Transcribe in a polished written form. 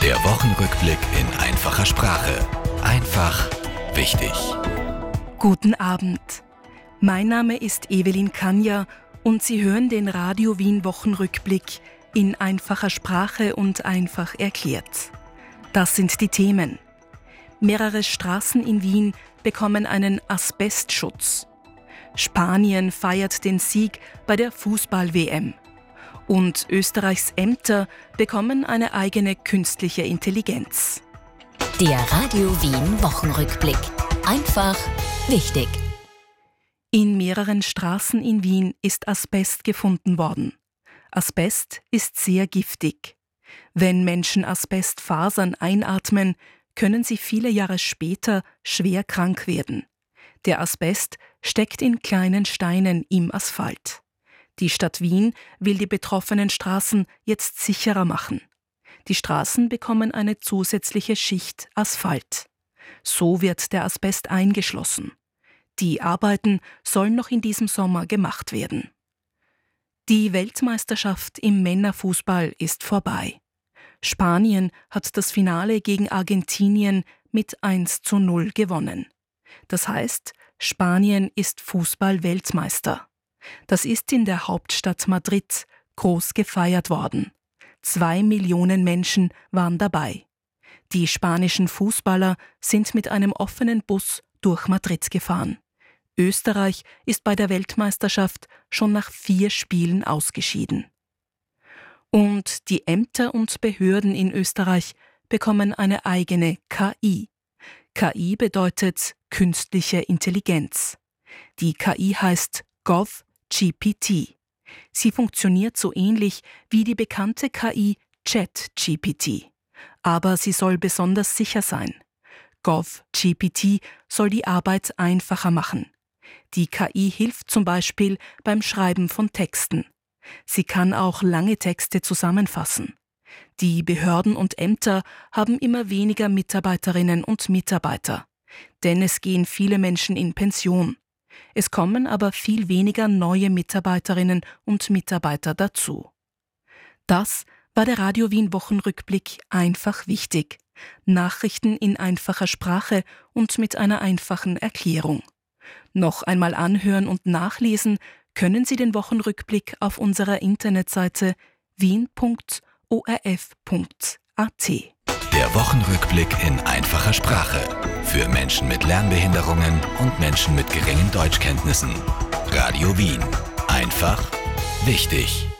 Der Wochenrückblick in einfacher Sprache. Einfach wichtig. Guten Abend. Mein Name ist Evelyn Kanja und Sie hören den Radio Wien Wochenrückblick in einfacher Sprache und einfach erklärt. Das sind die Themen. Mehrere Straßen in Wien bekommen einen Asbestschutz. Spanien feiert den Sieg bei der Fußball-WM. Und Österreichs Ämter bekommen eine eigene künstliche Intelligenz. Der Radio Wien Wochenrückblick. Einfach wichtig. In mehreren Straßen in Wien ist Asbest gefunden worden. Asbest ist sehr giftig. Wenn Menschen Asbestfasern einatmen, können sie viele Jahre später schwer krank werden. Der Asbest steckt in kleinen Steinen im Asphalt. Die Stadt Wien will die betroffenen Straßen jetzt sicherer machen. Die Straßen bekommen eine zusätzliche Schicht Asphalt. So wird der Asbest eingeschlossen. Die Arbeiten sollen noch in diesem Sommer gemacht werden. Die Weltmeisterschaft im Männerfußball ist vorbei. Spanien hat das Finale gegen Argentinien mit 1:0 gewonnen. Das heißt, Spanien ist Fußball-Weltmeister. Das ist in der Hauptstadt Madrid groß gefeiert worden. 2 Millionen Menschen waren dabei. Die spanischen Fußballer sind mit einem offenen Bus durch Madrid gefahren. Österreich ist bei der Weltmeisterschaft schon nach 4 Spielen ausgeschieden. Und die Ämter und Behörden in Österreich bekommen eine eigene KI. KI bedeutet künstliche Intelligenz. Die KI heißt GovGPT. Sie funktioniert so ähnlich wie die bekannte KI ChatGPT. Aber sie soll besonders sicher sein. GovGPT soll die Arbeit einfacher machen. Die KI hilft zum Beispiel beim Schreiben von Texten. Sie kann auch lange Texte zusammenfassen. Die Behörden und Ämter haben immer weniger Mitarbeiterinnen und Mitarbeiter. Denn es gehen viele Menschen in Pension. Es kommen aber viel weniger neue Mitarbeiterinnen und Mitarbeiter dazu. Das war der Radio Wien Wochenrückblick einfach wichtig. Nachrichten in einfacher Sprache und mit einer einfachen Erklärung. Noch einmal anhören und nachlesen können Sie den Wochenrückblick auf unserer Internetseite wien.orf.at. Der Wochenrückblick in einfacher Sprache. Für Menschen mit Lernbehinderungen und Menschen mit geringen Deutschkenntnissen. Radio Wien. Einfach wichtig.